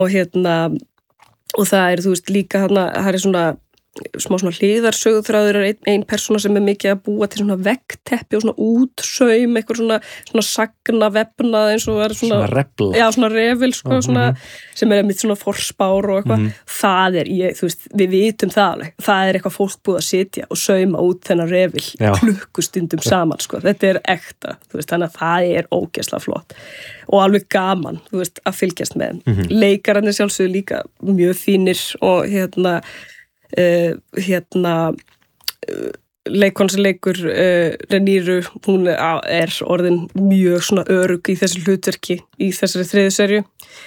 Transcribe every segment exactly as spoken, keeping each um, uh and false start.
og hérna og það er, þú veist, líka þarna, það er svona smá svona hliðarsöguþráður er ein, ein persóna sem er mikið að búa til svona veggteppi og svona útsaum, eitthvað svona, svona sagna vefnað eins og er svona, svona refla. Já, svona refil, sko, uh, svona, mm-hmm. sem er einmitt svona forspár og eitthvað. Mm-hmm. Það er, ég, þú veist, við vitum það alveg. Það er eitthvað fólk búið að sitja og sauma út þennan refil Já. klukkustundum saman, sko. Þetta er ekta, þú veist, þannig að það er ógeðslega flott. Og alveg gaman, þú veist, að fylgjast með. Mm-hmm. Leikararnir sjálfsögðu líka mjög fínir og hérna Uh, hérna uh, leikon sem leikur uh, Reníru, hún er orðin mjög svona örugg í þessu hlutverki í þessari þriðju serju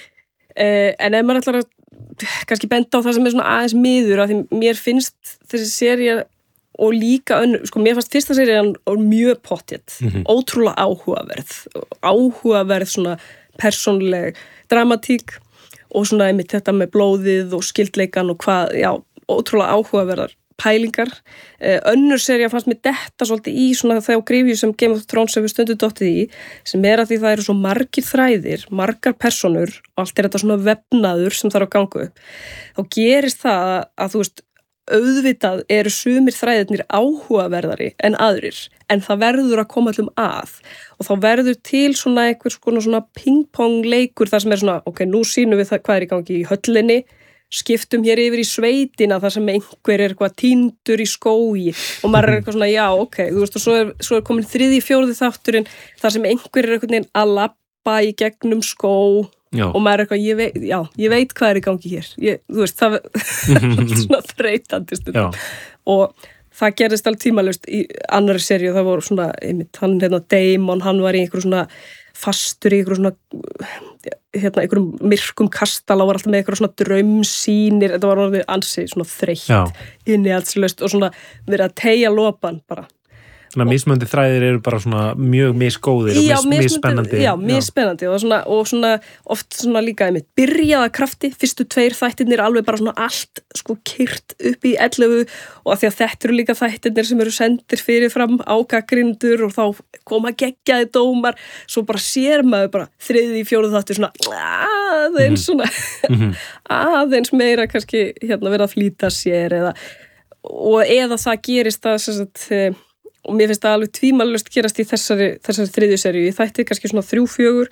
uh, en ef maður ætlar að kannski benda á það sem er svona aðeins miður af því mér finnst þessi serja og líka önnur, sko mér fannst fyrsta serjan mjög pottjett, mm-hmm. ótrúlega áhugaverð áhugaverð svona persónleg dramatík og svona einmitt þetta með blóðið og skyldleikan og hvað, já ótrúlega áhugaverðar pælingar. Önnur serja fannst mér detta svolítið í svona þegar gryfju sem Game of Thrones hefur stundu dottið í, sem er að því það eru svo margir þræðir, margar personur og allt er þetta svona vefnaður sem þarf að ganga upp. Þá gerist það að þú veist, auðvitað eru sumir þræðirnir áhugaverðari en aðrir, en það verður að koma allum að og þá verður til svona einhver svona, svona ping-pong leikur þar sem er svona, ok, nú sýnum við það hvað er í gangi í höllinni, skiptum hér yfir í sveitina þar sem einhver er eitthvað týndur í skógi og maður er eitthvað svona, já, ok, þú veist, og svo er, svo er komin þriði, fjórði þátturinn þar sem einhver er eitthvað neginn að labba í gegnum skó já. Og maður er eitthvað, ég veit, já, ég veit hvað er í gangi hér, ég, þú veist, það er svona þreytandi stundum og það gerðist alveg tímalaust í annarri seríu, það voru svona, einmitt, hann hérna Damon, hann var í einhverju svona fastur í einhverju svona hérna, einhverjum myrkum kastala og var alltaf með einhverju svona draumsýnir, þetta var orðið ansi svona þreytt, innihaldslaust og svona verið að teygja lopan bara. Þannig að mismunandi þræðir eru bara svona mjög misgóðir og mis, misspennandi. Já, misspennandi og svona, og svona oft svona líka einmitt byrjaða krafti, fyrstu tveir þættirnir alveg bara svona allt sko kyrt upp í ellefu og að því að þetta eru líka þættirnir sem eru sendir fyrirfram á gagnrýnendur og þá koma geggjaði dómar, svo bara sér maður bara þriði, fjórðu þáttur svona aðeins svona mm-hmm. aðeins meira kannski hérna verið að flýta sér eða, og eða það gerist það sem sagt og mér finnst það alveg tvímælalaust gerast í þessari, þessari þriðju seríu, ég þætti kannski svona þrjú, fjögur,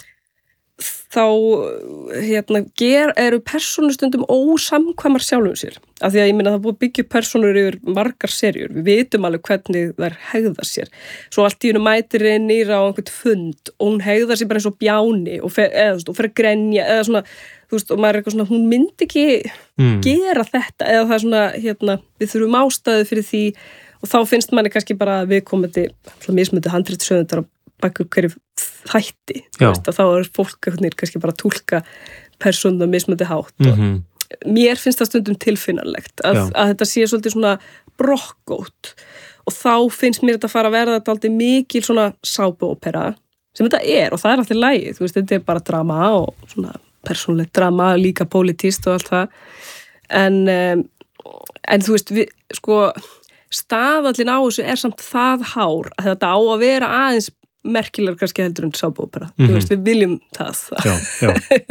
þá hérna, ger, eru persónustundum ósamkvæmar sjálfum sér, af því að ég minna það búið að byggja persónur yfir margar seríur, við vitum alveg hvernig þær hegða sér, svo allt í hennu mætir nýra á einhvern fund og hún hegða sér bara eins og bjáni og fer, eða, og fer að grenja, eða svona, þú veist, og maður er eitthvað svona, hún myndi ekki mm. gera þetta, eða það er svona, hérna, við þurfum ástæðu fyrir því og þá finnst manni kannski bara að við komandi mismöndi handritshöfundar að baka upp hverju þætti veist, þá er fólk kannski bara að túlka persónuna mismöndi hátt mm-hmm. og mér finnst það stundum tilfinnanlegt að, að þetta sé svolítið svona brokkótt og þá finnst mér þetta að fara að verða þetta aldrei mikil svona sápuópera sem þetta er og það er alltaf lægi, þú veist, þetta er bara drama og svona persónlegt drama, líka pólitískt og allt það en, um, en þú veist, við, sko staðallin á þessu er samt það hár að þetta á að vera aðeins merkilegar kannski heldur en sápuópera mm-hmm. þú veist, við viljum það já, já.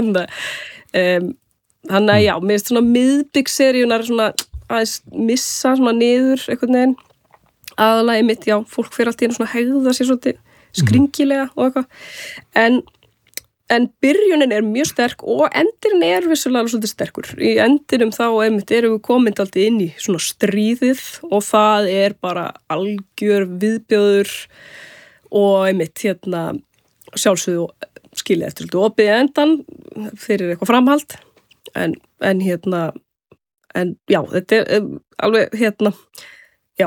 um, þannig að já, mér finnst svona miðbyggsseríunar svona aðeins missa svona niður einhvern veginn aðalagi mitt, já, fólk fyrir allt í einu svona hegða sér svolítið skringilega mm-hmm. og eitthvað en En byrjunin er mjög sterk og endurinn er vissulega svolítið sterkur. Í endinum þá einmitt erum við komin alltaf inn í svona stríðið og það er bara algjör viðbjóður og einmitt hérna sjálfsögðu skilja eftir svolítið opið endan fyrir eitthvað framhald. En, en hérna, en já, þetta er alveg hérna, já,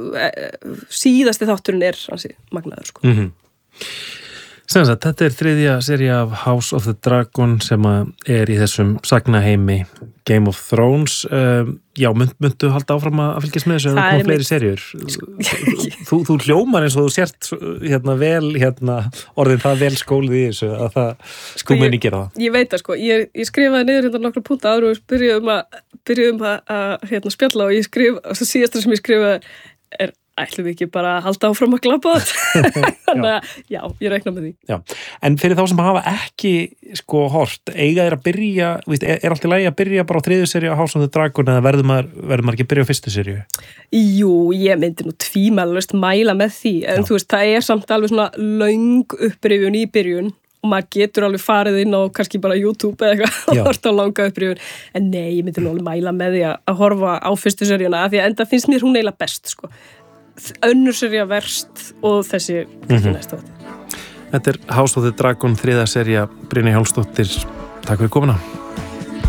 síðasti þátturinn er hansi magnaður sko. Mhm. Senast að þetta er þriðja sería af House of the Dragon sem er í þessum sagnaheimi Game of Thrones. Um, já, mynd, myndu halda áfram að fylgjast með þessu eða koma fleiri seríur. Þú, þú hljómar eins og þú sért hérna vel, hérna, orðin það vel skólið í þessu að það sko muni gera það. Ég veit það sko, ég, ég skrifaði niður hérna nokkra punta áður og byrjuðum að, byrjuðum að, að hérna, spjalla og ég skrif, og það síðastur sem ég skrifaði er ætlum við ekki bara að halda áfram að glabba þetta. Þannig að, já, ég reikna með því. Já, en fyrir þá sem hafa ekki, sko, hort, eiga þeir að byrja, víst, er, er allt í lagi að byrja bara á þriðju seríu á House of the Dragon eða verður maður, verður maður ekki að byrja á fyrstu seríu? Jú, ég myndi nú tvímælalaust mæla með því, en já. Þú veist, það er samt alveg svona löng upprifjun í byrjun og maður getur alveg farið inn á kannski bara YouTube eða eitthvað og horta á langa upprifjun, en nei, ég myndi nú alveg mæla með því að horfa á fyrstu seríuna, af því að enda finnst mér hún eiginlega best, sko. Önnur sería verst og þessi mm-hmm. næsta þetta. Þetta er House of the Dragon þriðja sería, Brynja Hjálmsdóttir, takk fyrir komuna.